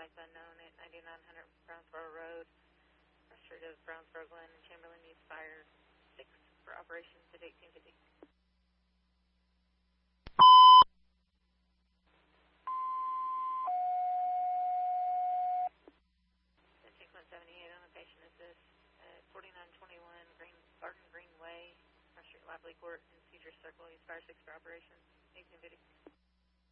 cause unknown at 9900 Brownsboro Road. Street of Brownsboro Glen and Chamberlain needs fire 6 for operations at 1850. 78 on the patient assist at 4921 Garden Green Way, Street, Lively Court, and Cedar Circle. He's fire 6 for operations, 1850.